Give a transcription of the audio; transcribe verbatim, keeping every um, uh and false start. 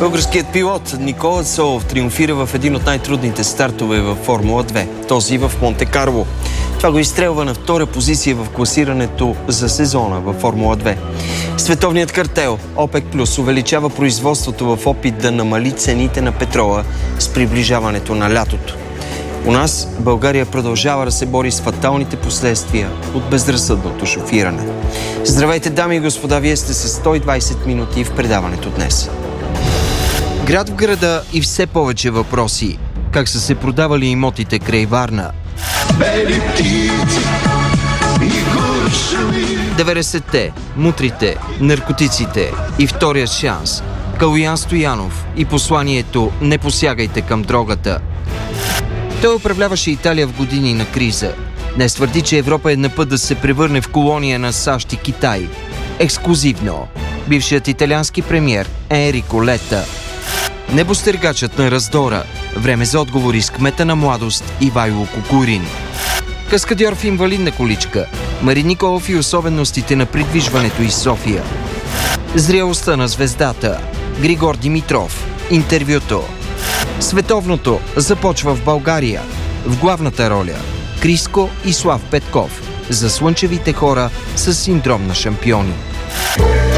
Българският пилот Никола Солов триумфира в един от най-трудните стартове във Формула две, този в Монте-Карло. Това го изстрелва на втора позиция в класирането за сезона във Формула две. Световният картел ОПЕК Плюс увеличава производството в опит да намали цените на петрола с приближаването на лятото. У нас България продължава да се бори с фаталните последствия от безразсъдното шофиране. Здравейте, дами и господа, вие сте с сто и двайсет минути в предаването днес. Град в града и все повече въпроси. Как са се продавали имотите край Варна? деветдесетте, мутрите, наркотиците и втория шанс. Калоян Стоянов и посланието "Не посягайте към дрогата". Той управляваше Италия в години на криза. Днес твърди, че Европа е на път да се превърне в колония на САЩ и Китай. Ексклузивно. Бившият италиански премиер Енрико Лета. Небостъргачът на раздора. Време за отговори с кмета на Младост Ивайло Кукурин. Каскадьор в инвалидна количка. Мари Николов и особеностите на придвижването из София. Зрелостта на звездата. Григор Димитров. Интервюто. Световното започва в България. В главната роля Криско и Слав Петков за слънчевите хора с синдром на шампиони.